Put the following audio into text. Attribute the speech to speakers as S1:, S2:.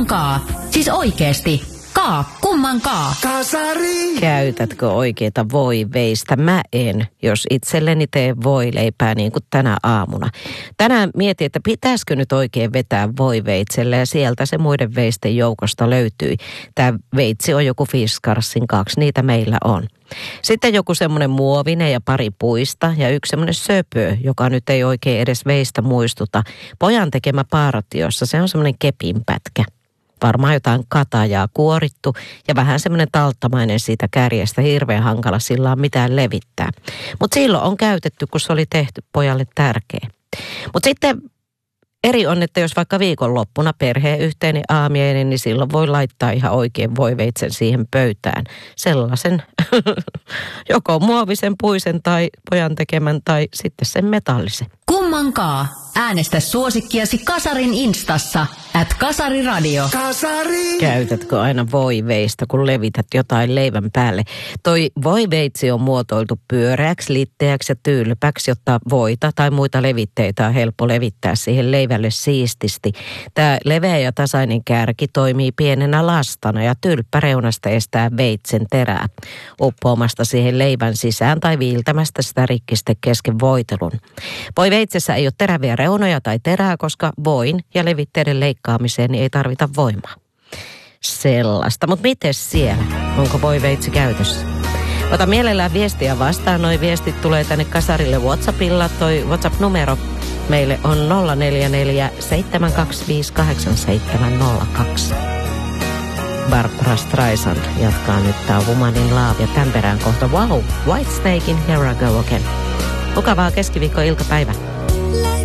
S1: Kummankaa. Siis oikeesti. Kummankaa.
S2: Kasari.
S3: Käytätkö oikeita voiveistä? Mä en, jos itselleni tee voileipää niin kuin tänä aamuna. Tänään mietin, että pitäisikö nyt oikein vetää voiveitselle ja sieltä se muiden veisten joukosta löytyi. Tämä veitsi on joku Fiskarsin 2, niitä meillä on. Sitten joku semmoinen muovinen ja pari puista ja yksi semmoinen söpö, joka nyt ei oikein edes veistä muistuta. Pojan tekemä paaratiossa, se on semmoinen kepinpätkä. Varmaan jotain katajaa kuorittu ja vähän semmoinen talttamainen siitä kärjestä, hirveän hankala sillä on mitään levittää. Mutta silloin on käytetty, kun se oli tehty pojalle tärkeä. Mutta sitten eri on, että jos vaikka viikonloppuna perheen yhteinen aamiainen, niin silloin voi laittaa ihan oikein voiveitsen siihen pöytään. Sellaisen joko muovisen, puisen tai pojan tekemän tai sitten sen metallisen.
S1: Kummankaa. Äänestä suosikkiasi Kasarin Instassa @kasariradio.
S2: Kasari.
S3: Käytätkö aina voiveista, kun levität jotain leivän päälle? Toi voiveitsi on muotoiltu pyöreäksi, litteäksi ja tyylypäksi, jotta voita tai muita levitteitä on helppo levittää siihen leivälle siististi. Tämä leveä ja tasainen kärki toimii pienenä lastana ja tylppäreunasta estää veitsen terää uppoamasta siihen leivän sisään tai viiltämästä sitä rikkiste kesken voitelun. Voiveitsessä ei ole teräviä reunoja tai terää, koska voin ja levitteiden leikkaamiseen niin ei tarvita voimaa. Sellaista. Mutta miten siellä? Onko voiveitsi käytössä? Ota mielellään viestiä vastaan. Noi viestit tulee tänne Kasarille WhatsAppilla. Toi WhatsApp-numero meille on 044 725 8702. Barbra Streisand jatkaa nyt tää Woman in Love ja tämän perään kohta wow, Whitesnakein Here I Go Again. Mukavaa keskiviikko-iltapäivää.